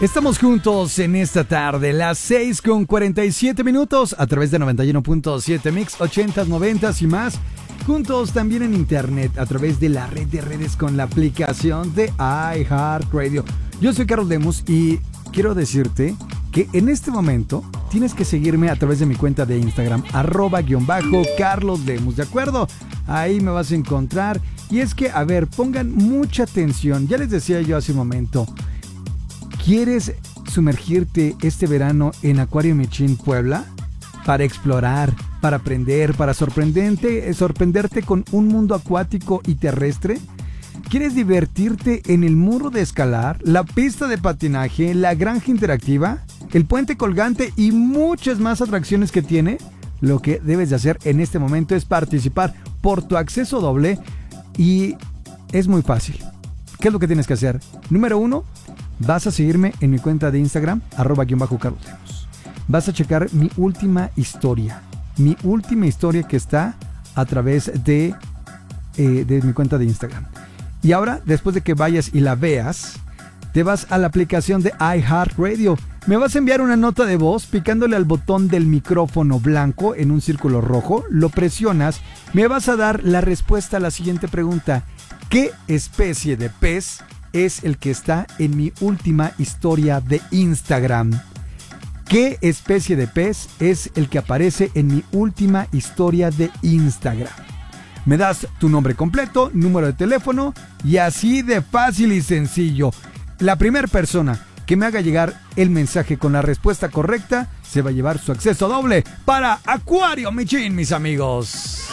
Estamos juntos en esta tarde, las 6:47 a través de 91.7 Mix, 80s, 90s y más. Juntos también en internet, a través de la red de redes con la aplicación de iHeartRadio. Yo soy Carlos Lemus y quiero decirte que en este momento tienes que seguirme a través de mi cuenta de Instagram, @Carlos Lemus, ¿de acuerdo? Ahí me vas a encontrar. Y es que, a ver, pongan mucha atención. Ya les decía yo hace un momento, ¿quieres sumergirte este verano en Aquarium Michin Puebla? Para explorar, para aprender, para sorprenderte con un mundo acuático y terrestre. ¿Quieres divertirte en el muro de escalar, la pista de patinaje, la granja interactiva, el puente colgante y muchas más atracciones que tiene? Lo que debes de hacer en este momento es participar por tu acceso doble y es muy fácil. ¿Qué es lo que tienes que hacer? Número 1, vas a seguirme en mi cuenta de Instagram, @Carlos Lemus. Vas a checar mi última historia que está a través de mi cuenta de Instagram. Y ahora, después de que vayas y la veas, te vas a la aplicación de iHeartRadio. Me vas a enviar una nota de voz picándole al botón del micrófono blanco en un círculo rojo, lo presionas, me vas a dar la respuesta a la siguiente pregunta. ¿Qué especie de pez es el que está en mi última historia de Instagram? ¿Qué especie de pez es el que aparece en mi última historia de Instagram? Me das tu nombre completo, número de teléfono y así de fácil y sencillo. La primera persona que me haga llegar el mensaje con la respuesta correcta se va a llevar su acceso doble para Aquarium Michin, mis amigos.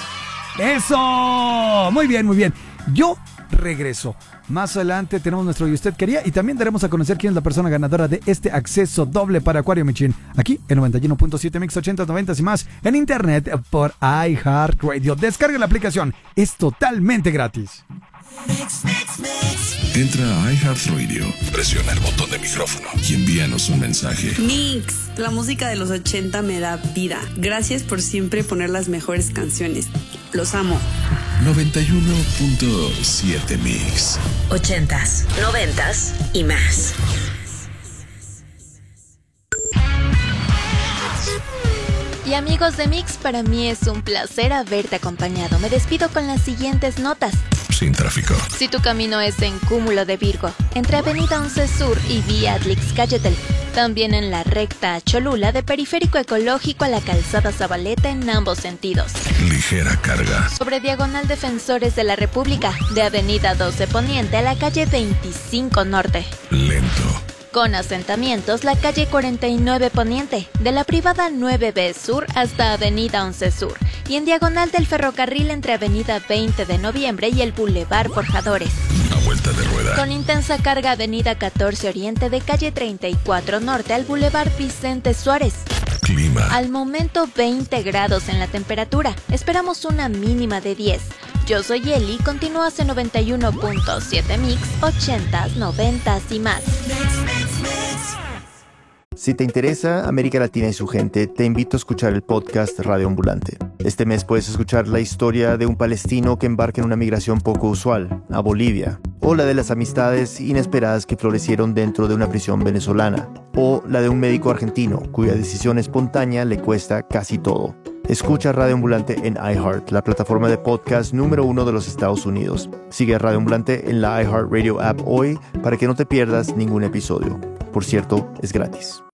¡Eso! Muy bien, muy bien. Yo regreso. Más adelante tenemos nuestro Y Usted Quería y también daremos a conocer quién es la persona ganadora de este acceso doble para Aquarium Michin. Aquí en 91.7 Mix, 80s, 90s y más en internet por iHeartRadio. Descarga la aplicación. Es totalmente gratis. Entra a iHeartRadio, presiona el botón de micrófono y envíanos un mensaje. Mix, la música de los 80 me da vida. Gracias por siempre poner las mejores canciones. Los amo. 91.7 Mix. 80s, 90s y más. Y amigos de Mix, para mí es un placer haberte acompañado. Me despido con las siguientes notas. Sin tráfico. Si tu camino es en Cúmulo de Virgo, entre Avenida 11 Sur y Vía Atlix-Cayetel, también en la recta a Cholula, de Periférico Ecológico a la Calzada Zabaleta en ambos sentidos. Ligera carga. Sobre Diagonal Defensores de la República, de Avenida 12 Poniente a la calle 25 Norte. Lento. Con asentamientos, la calle 49 Poniente, de la privada 9B Sur hasta Avenida 11 Sur, y en diagonal del ferrocarril entre Avenida 20 de Noviembre y el Boulevard Forjadores. A vuelta de rueda. Con intensa carga, Avenida 14 Oriente, de calle 34 Norte al Boulevard Vicente Suárez. Clima. Al momento 20 grados en la temperatura, esperamos una mínima de 10. Yo soy Eli, continúas en 91.7 Mix, 80s, 90s y más. Si te interesa América Latina y su gente, te invito a escuchar el podcast Radio Ambulante. Este mes puedes escuchar la historia de un palestino que embarca en una migración poco usual, a Bolivia, o la de las amistades inesperadas que florecieron dentro de una prisión venezolana, o la de un médico argentino cuya decisión espontánea le cuesta casi todo. Escucha Radio Ambulante en iHeart, la plataforma de podcast número 1 de los Estados Unidos. Sigue a Radio Ambulante en la iHeartRadio app hoy para que no te pierdas ningún episodio. Por cierto, es gratis.